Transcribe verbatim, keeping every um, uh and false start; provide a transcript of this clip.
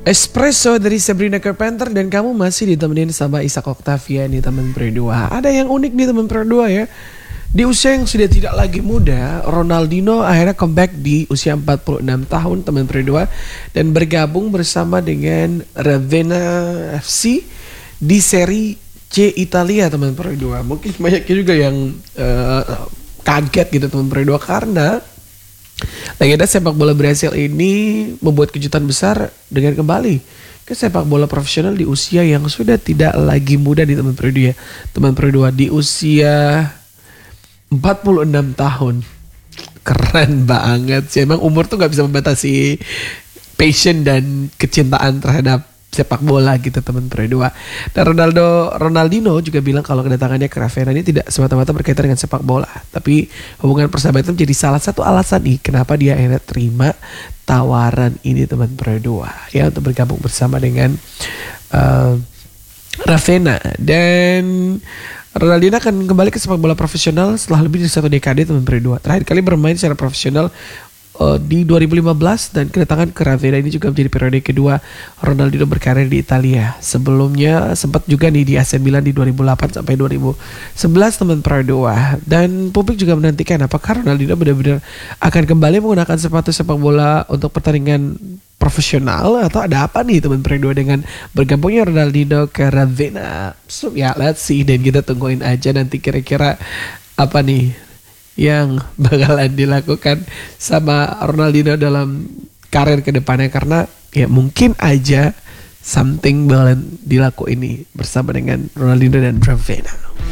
Espresso dari Sabrina Carpenter dan kamu masih ditemenin sama Ishak Octavian nih teman berdua. Ada yang unik nih teman berdua ya. Di usia yang sudah tidak lagi muda, Ronaldinho akhirnya comeback di usia empat puluh enam tahun teman berdua dan bergabung bersama dengan Ravenna F C di seri C Italia teman berdua. Mungkin banyak juga yang uh, kaget gitu teman berdua karena legenda sepak bola Brasil ini membuat kejutan besar dengan kembali ke sepak bola profesional di usia yang sudah tidak lagi muda di teman berdua. Teman berdua di usia empat puluh enam tahun. Keren banget sih. Emang umur tuh gak bisa membatasi passion dan kecintaan terhadap sepak bola gitu teman berdua. Dan Ronaldo Ronaldinho juga bilang kalau kedatangannya ke Ravenna ini tidak semata-mata berkaitan dengan sepak bola, tapi hubungan persahabatan menjadi salah satu alasan nih kenapa dia akhirnya terima tawaran ini teman berdua ya untuk bergabung bersama dengan uh, Ravenna. Dan Ronaldinho akan kembali ke sepak bola profesional setelah lebih dari satu dekade teman berdua. Terakhir kali bermain secara profesional Uh, di dua ribu lima belas dan kedatangan ke Ravenna ini juga menjadi periode kedua Ronaldinho berkarir di Italia. Sebelumnya sempat juga nih di A C Milan di dua ribu delapan sampai dua ribu sebelas teman berdua. Dan publik juga menantikan apakah Ronaldinho benar-benar akan kembali menggunakan sepatu sepak bola untuk pertandingan profesional atau ada apa nih teman berdua dengan bergabungnya Ronaldinho ke Ravenna. So ya, yeah, let's see, dan kita tungguin aja nanti kira-kira apa nih yang bakalan dilakukan sama Ronaldinho dalam karir kedepannya, karena ya mungkin aja something bakalan dilaku ini bersama dengan Ronaldinho dan Ravenna.